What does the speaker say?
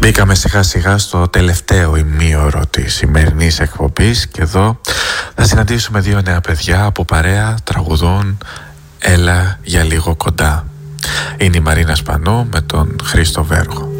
Μπήκαμε σιγά σιγά στο τελευταίο ημίωρο της σημερινής εκπομπής και εδώ θα συναντήσουμε δύο νέα παιδιά από παρέα τραγουδών «Έλα για λίγο κοντά». Είναι η Μαρίνα Σπανού με τον Χρήστο Βέργο.